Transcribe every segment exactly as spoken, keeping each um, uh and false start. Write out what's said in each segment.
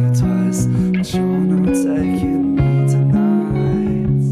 Twice, but you're not taking me tonight.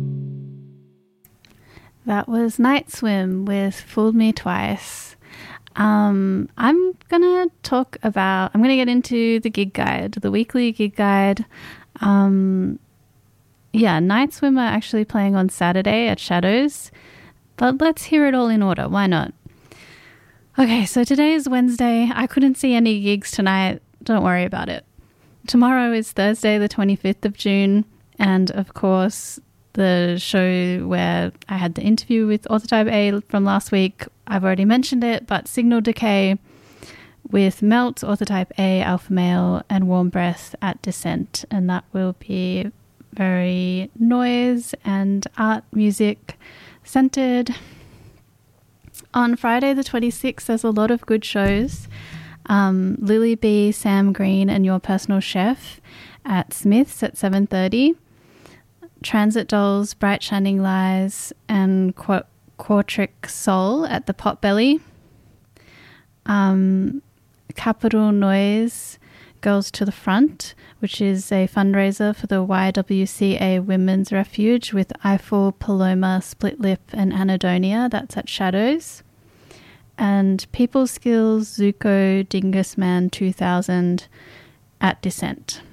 That was Night Swim with Fooled Me Twice. Um, I'm going to talk about, I'm going to get into the gig guide, the weekly gig guide. Um, yeah, Night Swim are actually playing on Saturday at Shadows, but let's hear it all in order. Why not? Okay, so today is Wednesday. I couldn't see any gigs tonight. Don't worry about it. Tomorrow is Thursday, the twenty-fifth of June, and of course, the show where I had the interview with Orthotype A from last week, I've already mentioned it, but Signal Decay with Melt, Orthotype A, Alpha Male, and Warm Breath at Descent, and that will be very noise and art music centered. On Friday the twenty-sixth, there's a lot of good shows. Um, Lily B, Sam Green, and Your Personal Chef at Smith's at seven thirty. Transit Dolls, Bright Shining Lies, and Qu- Quartric Soul at the Potbelly. Um, Capital Noise, Girls to the Front, which is a fundraiser for the Y W C A Women's Refuge with Eiffel, Paloma, Split Lip, and Anadonia. That's at Shadows. And People Skills, Zuko, Dingus Man two thousand at Descent.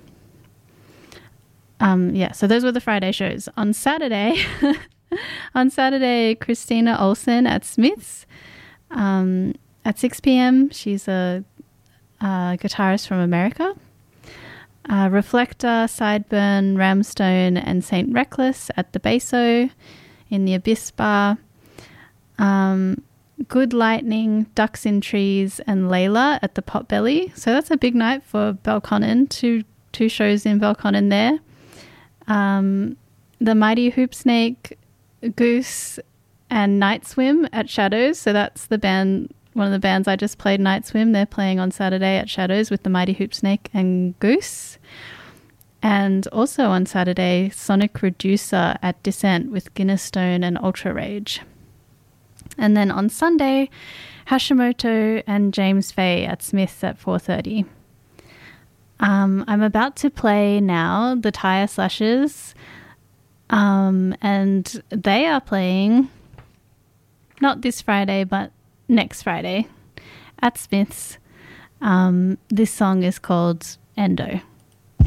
Um, yeah, so those were the Friday shows. On Saturday, on Saturday, Christina Olsen at Smith's um, at six p.m. She's a, a guitarist from America. Uh, Reflector, Sideburn, Ramstone, and Saint Reckless at the Beso in the Abyss Bar. Um, Good Lightning, Ducks in Trees, and Layla at the Potbelly. So that's a big night for Belconnen. Two two shows in Belconnen there. Um, the Mighty Hoop Snake, Goose, and Night Swim at Shadows. So that's the band, one of the bands I just played, Night Swim. They're playing on Saturday at Shadows with the Mighty Hoop Snake and Goose. And also on Saturday, Sonic Reducer at Descent with Guinness Stone and Ultra Rage. And then on Sunday, Hashimoto and James Fay at Smith's at four thirty. Um, I'm about to play now the Tire Slashers, um, and they are playing not this Friday, but next Friday at Smith's. Um, this song is called Endo.